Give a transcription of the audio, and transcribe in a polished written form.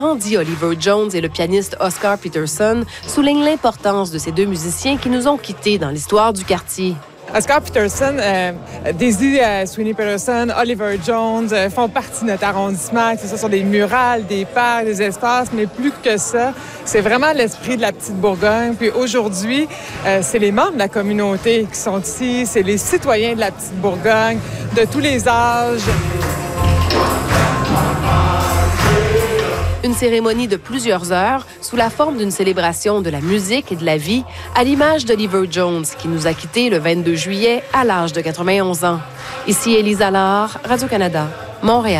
Andy Oliver Jones et le pianiste Oscar Peterson soulignent l'importance de ces deux musiciens qui nous ont quittés dans l'histoire du quartier. Oscar Peterson, Daisy Sweeney Peterson, Oliver Jones font partie de notre arrondissement, que ce soit des murales, des parcs, des espaces, mais plus que ça, c'est vraiment l'esprit de la petite Bourgogne. Puis aujourd'hui, c'est les membres de la communauté qui sont ici, c'est les citoyens de la petite Bourgogne, de tous les âges. Une cérémonie de plusieurs heures sous la forme d'une célébration de la musique et de la vie, à l'image d'Oliver Jones, qui nous a quittés le 22 juillet à l'âge de 91 ans. Ici Élise Allard, Radio-Canada, Montréal.